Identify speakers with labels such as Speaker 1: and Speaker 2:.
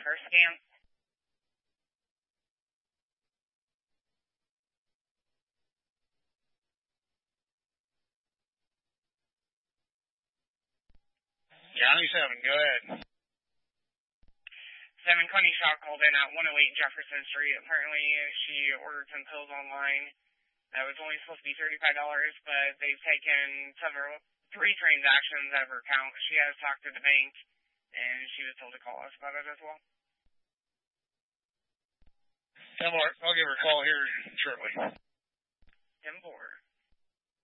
Speaker 1: for a scam.
Speaker 2: County 7, go ahead.
Speaker 1: 7 Connie Shaw called in at 108 Jefferson Street. Apparently, she ordered some pills online. That was only supposed to be $35, but they've taken 3 transactions out of her account. She has talked to the bank, and she was told to call us about it as well.
Speaker 2: 10 more. I'll give her a call here shortly.
Speaker 1: 10-4.